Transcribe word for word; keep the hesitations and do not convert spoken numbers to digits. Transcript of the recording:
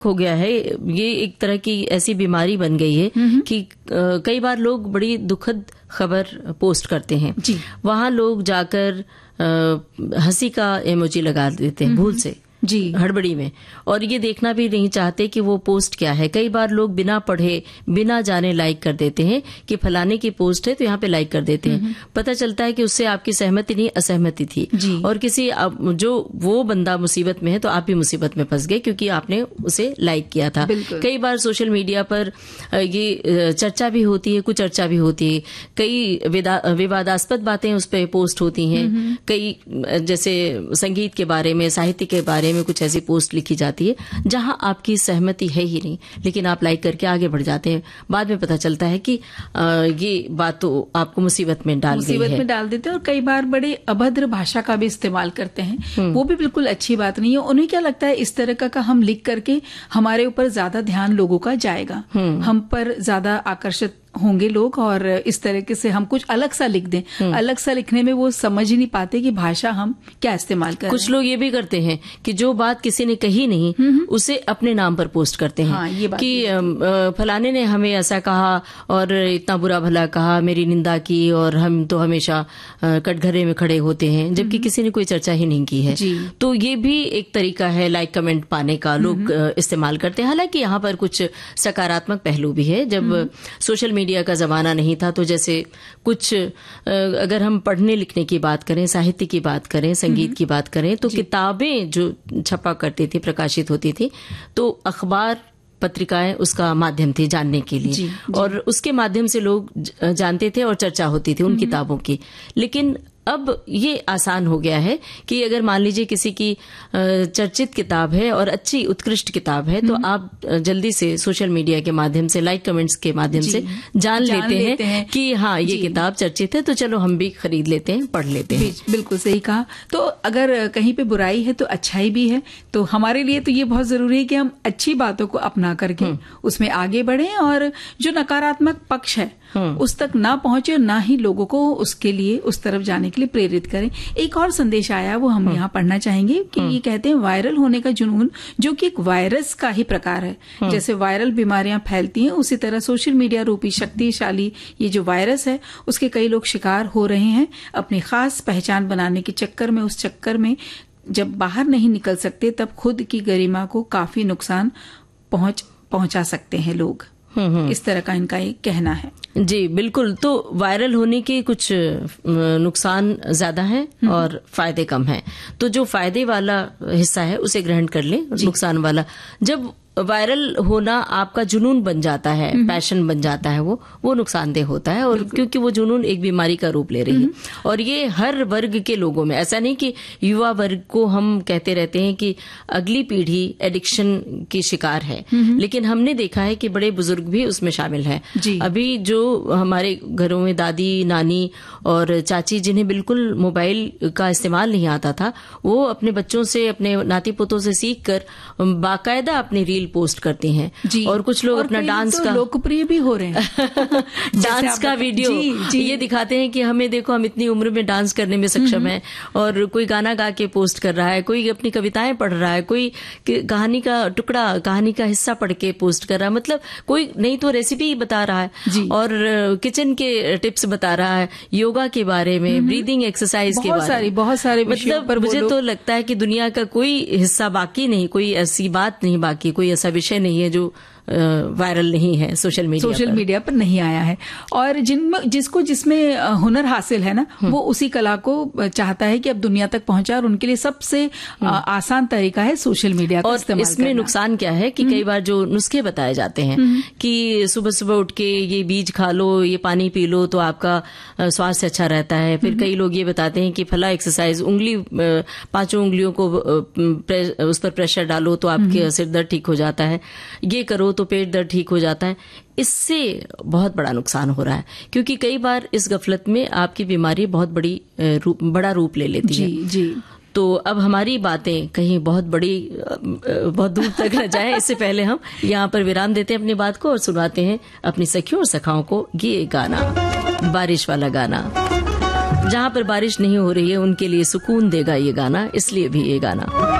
हो गया है, ये एक तरह की ऐसी बीमारी बन गई है कि कई बार लोग बड़ी दुखद खबर पोस्ट करते हैं, वहां लोग जाकर हंसी का इमोजी लगा देते हैं भूल से जी हड़बड़ी में, और ये देखना भी नहीं चाहते कि वो पोस्ट क्या है। कई बार लोग बिना पढ़े बिना जाने लाइक कर देते हैं कि फलाने की पोस्ट है तो यहाँ पे लाइक कर देते हैं। पता चलता है कि उससे आपकी सहमति नहीं असहमति थी और किसी जो वो बंदा मुसीबत में है तो आप भी मुसीबत में फंस गए क्योंकि आपने उसे लाइक किया था। कई बार सोशल मीडिया पर ये चर्चा भी होती है, कुछ चर्चा भी होती है, कई विवादास्पद बातें उस पर पोस्ट होती हैं, कई जैसे संगीत के बारे में, साहित्य के बारे में कुछ ऐसी पोस्ट लिखी जाती है जहां आपकी सहमति है ही नहीं, लेकिन आप लाइक करके आगे बढ़ जाते हैं। बाद में पता चलता है कि आ, ये बात तो आपको मुसीबत में डाल मुसीबत गई है। में डाल देते हैं और कई बार बड़े अभद्र भाषा का भी इस्तेमाल करते हैं, वो भी बिल्कुल अच्छी बात नहीं है। उन्हें क्या लगता है इस तरह का, का हम लिख करके हमारे ऊपर ज्यादा ध्यान लोगों का जाएगा, हम पर ज्यादा आकर्षित होंगे लोग और इस तरीके से हम कुछ अलग सा लिख दें। अलग सा लिखने में वो समझ ही नहीं पाते कि भाषा हम क्या इस्तेमाल कर रहे हैं। कुछ लोग ये भी करते हैं कि जो बात किसी ने कही नहीं उसे अपने नाम पर पोस्ट करते हैं। हाँ, ये बात कि फलाने ने हमें ऐसा कहा और इतना बुरा भला कहा, मेरी निंदा की और हम तो हमेशा कटघरे में खड़े होते हैं, जबकि किसी ने कोई चर्चा ही नहीं की है। तो ये भी एक तरीका है लाइक कमेंट पाने का, लोग इस्तेमाल करते हैं। हालांकि यहाँ पर कुछ सकारात्मक पहलू भी है। जब सोशल मीडिया का जमाना नहीं था तो जैसे कुछ अगर हम पढ़ने लिखने की बात करें, साहित्य की बात करें, संगीत की बात करें, तो किताबें जो छपा करती थी, प्रकाशित होती थी, तो अखबार पत्रिकाएं उसका माध्यम थी जानने के लिए। जी, जी। और उसके माध्यम से लोग जानते थे और चर्चा होती थी उन किताबों की। लेकिन अब ये आसान हो गया है कि अगर मान लीजिए किसी की चर्चित किताब है और अच्छी उत्कृष्ट किताब है तो आप जल्दी से सोशल मीडिया के माध्यम से, लाइक कमेंट्स के माध्यम से जान, जान लेते, लेते हैं, हैं कि हाँ ये किताब चर्चित है तो चलो हम भी खरीद लेते हैं, पढ़ लेते हैं। बिल्कुल सही कहा। तो अगर कहीं पे बुराई है तो अच्छाई भी है, तो हमारे लिए तो ये बहुत जरूरी है कि हम अच्छी बातों को अपना करके उसमें आगे बढ़ें और जो नकारात्मक पक्ष है उस तक ना पहुंचे और ना ही लोगों को उसके लिए उस तरफ जाने के लिए प्रेरित करें। एक और संदेश आया वो हम यहाँ पढ़ना चाहेंगे कि ये कहते हैं वायरल होने का जुनून जो कि एक वायरस का ही प्रकार है। जैसे वायरल बीमारियां फैलती हैं उसी तरह सोशल मीडिया रूपी शक्तिशाली ये जो वायरस है उसके कई लोग शिकार हो रहे हैं अपनी खास पहचान बनाने के चक्कर में। उस चक्कर में जब बाहर नहीं निकल सकते तब खुद की गरिमा को काफी नुकसान पहुंच पहुंचा सकते हैं लोग। इस तरह का इनका एक कहना है। जी बिल्कुल। तो वायरल होने के कुछ नुकसान ज्यादा हैं और फायदे कम हैं। तो जो फायदे वाला हिस्सा है उसे ग्रहण कर लें। नुकसान वाला, जब वायरल होना आपका जुनून बन जाता है, पैशन बन जाता है, वो वो नुकसानदेह होता है। और क्योंकि वो जुनून एक बीमारी का रूप ले रही है और ये हर वर्ग के लोगों में, ऐसा नहीं कि युवा वर्ग को हम कहते रहते हैं कि अगली पीढ़ी एडिक्शन की शिकार है, लेकिन हमने देखा है कि बड़े बुजुर्ग भी उसमें शामिल हैं। अभी जो हमारे घरों में दादी, नानी और चाची जिन्हें बिल्कुल मोबाइल का इस्तेमाल नहीं आता था, वो अपने बच्चों से, अपने नाती पोतों से सीख कर बाकायदा अपनी रील पोस्ट करती हैं। और कुछ लोग और अपना डांस तो का लोकप्रिय भी हो रहे हैं डांस का वीडियो जी, जी। ये दिखाते हैं कि हमें देखो हम इतनी उम्र में डांस करने में सक्षम हैं। और कोई गाना गा के पोस्ट कर रहा है, कोई अपनी कविताएं पढ़ रहा है, कोई कहानी का टुकड़ा, कहानी का हिस्सा पढ़ के पोस्ट कर रहा है। मतलब कोई नहीं तो रेसिपी बता रहा है और किचन के टिप्स बता रहा है, योगा के बारे में, ब्रीदिंग एक्सरसाइज के बारे में, बहुत सारे मतलब पर मुझे तो लगता है कि दुनिया का कोई हिस्सा बाकी नहीं, कोई ऐसी बात नहीं बाकी, कोई ऐसा विषय नहीं है जो वायरल नहीं है सोशल मीडिया सोशल मीडिया पर नहीं आया है। और जिन जिसको जिसमें हुनर हासिल है ना, वो उसी कला को चाहता है कि अब दुनिया तक पहुंचाए और उनके लिए सबसे आसान तरीका है सोशल मीडिया का इस्तेमाल करना। इसमें नुकसान क्या है कि कई बार जो नुस्खे बताए जाते हैं कि सुबह सुबह उठ के ये बीज खा लो, ये पानी पी लो तो आपका स्वास्थ्य अच्छा रहता है। फिर कई लोग ये बताते हैं कि फला एक्सरसाइज, उंगली पांचों उंगलियों को उस पर प्रेशर डालो तो आपके सिर दर्द ठीक हो जाता है, ये करो तो पेट दर्द ठीक हो जाता है। इससे बहुत बड़ा नुकसान हो रहा है क्योंकि कई बार इस गफलत में आपकी बीमारी बहुत बड़ी रूप, बड़ा रूप ले लेती जी, है। जी। तो अब हमारी बातें कहीं बहुत बड़ी, बहुत दूर तक न जाए, इससे पहले हम यहाँ पर विराम देते हैं अपनी बात को और सुनाते हैं अपनी सखियों और सखाओं को ये गाना, बारिश वाला गाना। जहाँ पर बारिश नहीं हो रही है उनके लिए सुकून देगा ये गाना, इसलिए भी ये गाना।